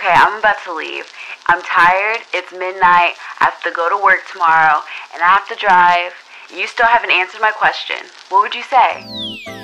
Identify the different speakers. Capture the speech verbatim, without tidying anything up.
Speaker 1: Okay, I'm about to leave. I'm tired. It's midnight. I have to go to work tomorrow, and I have to drive. You still haven't answered my question. What would you say?